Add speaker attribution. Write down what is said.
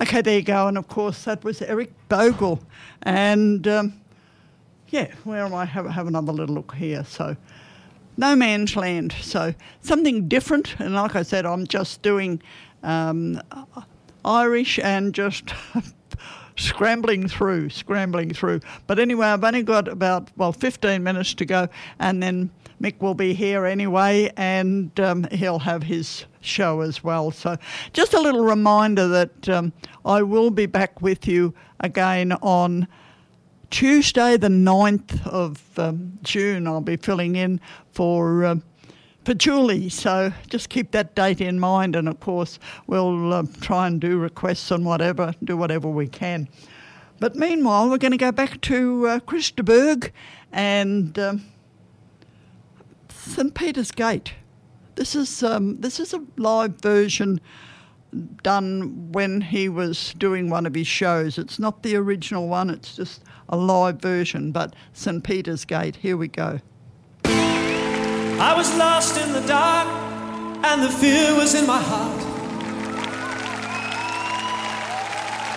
Speaker 1: Okay, there you go. And of course, that was Eric Bogle. And where am I? Have another little look here. So, No Man's Land. So, something different. And like I said, I'm just doing Irish and just scrambling through. But anyway, I've only got about 15 minutes to go, and then Mick will be here anyway, and he'll have his show as well. So just a little reminder that I will be back with you again on Tuesday the 9th of June. I'll be filling in for Julie, so just keep that date in mind, and of course we'll try and do requests and do whatever we can. But meanwhile, we're going to go back to Chris de Burgh and St Peter's Gate. This is a live version done when he was doing one of his shows. It's not the original one, it's just a live version, but St Peter's Gate, here we go.
Speaker 2: I was lost in the dark and the fear was in my heart.